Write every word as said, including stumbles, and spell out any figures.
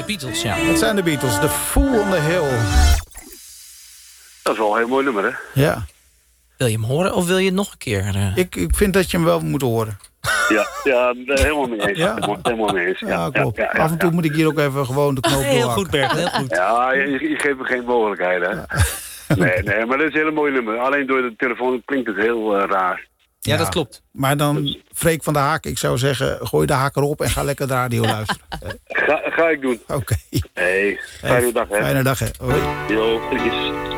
Beatles, ja. Dat zijn de Beatles, The Fool on the Hill. Dat is wel een heel mooi nummer, hè? Ja. Wil je hem horen of wil je het nog een keer? Uh... Ik, ik vind dat je hem wel moet horen. Ja, ja, helemaal mee eens. Ja? Helemaal mee eens. Ja, Ja, klopt. Ja, ja, ja, Af en toe ja. moet ik hier ook even gewoon de knoop Heel doorhakken. goed, Bert, heel goed. Ja, je, je geeft me geen mogelijkheden. Hè? Nee, nee, maar dat is een hele mooie nummer. Alleen door de telefoon klinkt het heel uh, raar. Ja, ja, dat klopt. Maar dan, Freek van der Haak, ik zou zeggen, gooi de haak erop en ga lekker de radio luisteren. Ga, ga ik doen. Oké. Hey, fijne dag, hè. Fijne dag, hè. Hoi. Jo, groetjes.